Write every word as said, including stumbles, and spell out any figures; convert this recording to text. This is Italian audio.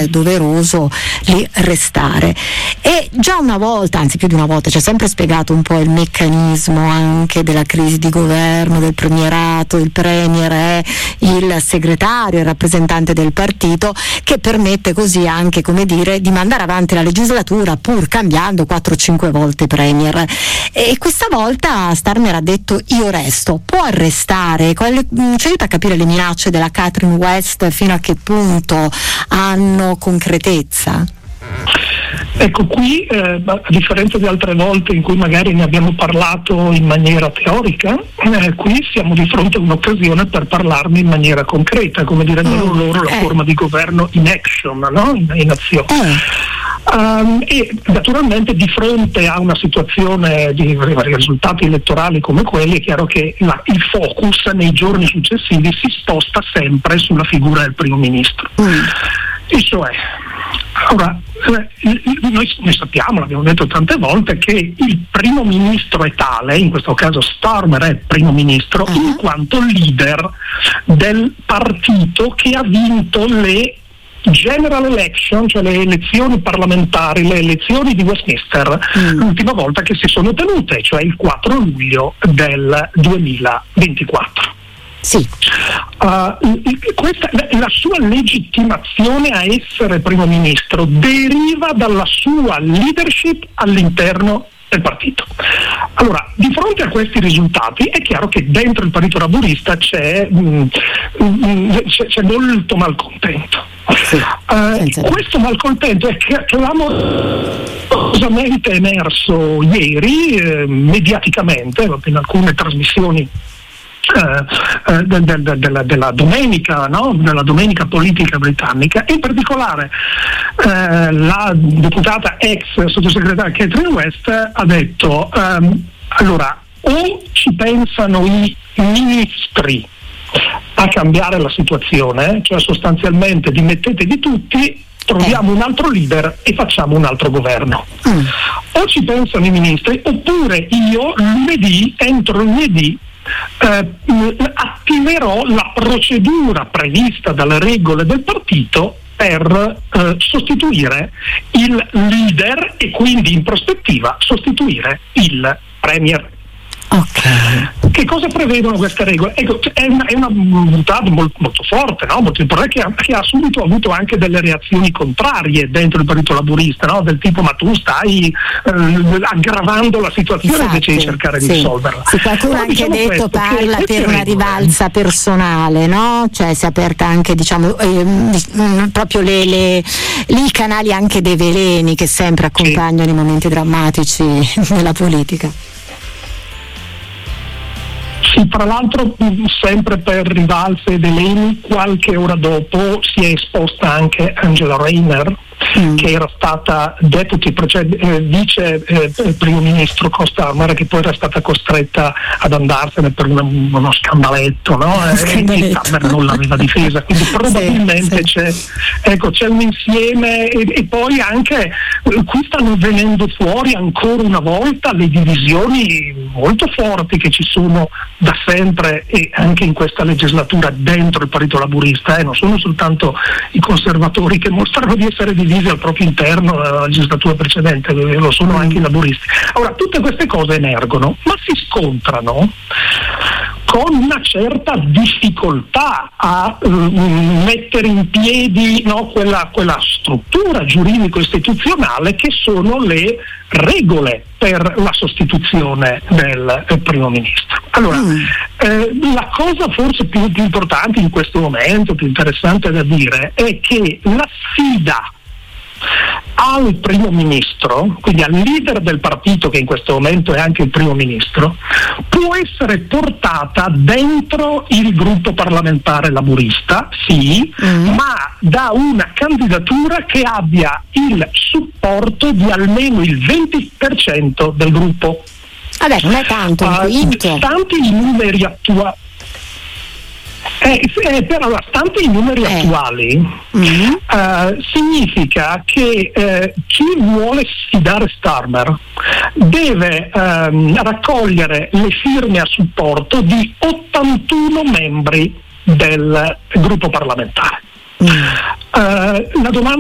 è doveroso lì restare. E già una volta, anzi più di una volta, ci ha sempre spiegato un po' il meccanismo anche della crisi di governo, del premierato. Il premier è il segretario, il rappresentante del partito, che permette così anche, come dire, di mandare avanti la legislatura pur cambiando quattro o cinque volte premier. E questa volta Starmer ha detto: io resto. Può restare? Quale, ci aiuta a capire le minacce della Catherine West, fino a che punto hanno concretezza? Ecco, qui eh, a differenza di altre volte in cui magari ne abbiamo parlato in maniera teorica, eh, qui siamo di fronte a un'occasione per parlarne in maniera concreta, come direbbero mm, loro, la eh. forma di governo in action, no? in, in azione. Eh. Um, e naturalmente di fronte a una situazione di risultati elettorali come quelli è chiaro che la, il focus nei giorni successivi si sposta sempre sulla figura del primo ministro. Mm. E cioè, ora, noi, noi sappiamo, l'abbiamo detto tante volte, che il primo ministro è tale, in questo caso Starmer è primo ministro, uh-huh. in quanto leader del partito che ha vinto le general election, cioè le elezioni parlamentari, le elezioni di Westminster, mm. l'ultima volta che si sono tenute, cioè il quattro luglio del duemilaventiquattro. Sì. Uh, questa, la sua legittimazione a essere primo ministro deriva dalla sua leadership all'interno del partito. Allora, di fronte a questi risultati è chiaro che dentro il partito laburista c'è, mh, mh, c'è, c'è molto malcontento. Sì, uh, questo malcontento è clamorosamente emerso ieri eh, mediaticamente in alcune trasmissioni Uh, uh, de, de, de, della, della domenica, no? della domenica politica britannica. In particolare uh, la deputata ex sottosegretaria Catherine West ha detto um, allora, o ci pensano i ministri a cambiare la situazione, cioè sostanzialmente dimettetevi tutti, troviamo un altro leader e facciamo un altro governo. Mm. O ci pensano i ministri, oppure io lunedì, entro lunedì, Eh, attiverò la procedura prevista dalle regole del partito per eh, sostituire il leader e quindi in prospettiva sostituire il premier. Okay. Che cosa prevedono queste regole? Ecco, è una, è una mutata molto, molto forte, no? Molto importante, che ha, che ha subito avuto anche delle reazioni contrarie dentro il partito laburista, no? Del tipo: ma tu stai eh, aggravando la situazione. Infatti, invece di cercare sì. di risolverla. Sì, qualcuno ha anche diciamo detto questo, parla per una rivalsa personale, no? Cioè si è aperta anche, diciamo, eh, proprio le, le, lì i canali anche dei veleni che sempre accompagnano sì. i momenti drammatici nella politica. Sì, tra l'altro sempre per rivalse ed eleni, qualche ora dopo si è esposta anche Angela Rayner, mm. che era stata deputy, cioè eh, vice eh, primo ministro con Starmer, che poi era stata costretta ad andarsene per una, uno scandaletto, no? E Starmer non l'aveva difesa, quindi probabilmente sì, sì. c'è ecco c'è un insieme e, e poi anche qui stanno venendo fuori ancora una volta le divisioni molto forti che ci sono da sempre e anche in questa legislatura dentro il partito laburista, eh? non sono soltanto i conservatori che mostrano di essere divisi al proprio interno nella legislatura precedente, lo sono anche i laburisti. Ora, tutte queste cose emergono, ma si scontrano con una certa difficoltà a uh, mettere in piedi no, quella, quella struttura giuridico-istituzionale che sono le regole per la sostituzione del, del primo ministro. Allora, mm. eh, la cosa forse più, più importante in questo momento, più interessante da dire, è che la sfida al primo ministro, quindi al leader del partito che in questo momento è anche il primo ministro, può essere portata dentro il gruppo parlamentare laburista, sì, mm. ma da una candidatura che abbia il supporto di almeno il venti per cento del gruppo. Vabbè, non è tanto, uh, stanti i numeri attuali. Eh, eh, però stante i numeri eh. attuali mm-hmm. uh, significa che eh, chi vuole sfidare Starmer deve um, raccogliere le firme a supporto di ottantuno membri del gruppo parlamentare. Mm. Uh, la domanda